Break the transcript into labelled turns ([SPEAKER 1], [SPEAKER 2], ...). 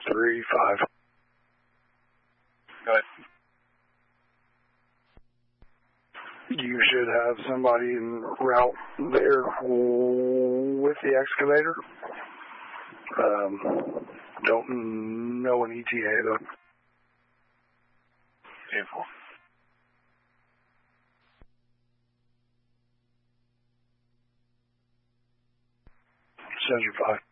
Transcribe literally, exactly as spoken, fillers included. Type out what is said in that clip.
[SPEAKER 1] three five.
[SPEAKER 2] Go ahead.
[SPEAKER 1] You should have somebody en route there with the excavator. Um, don't know an E T A though.
[SPEAKER 2] Beautiful.
[SPEAKER 1] Send your five.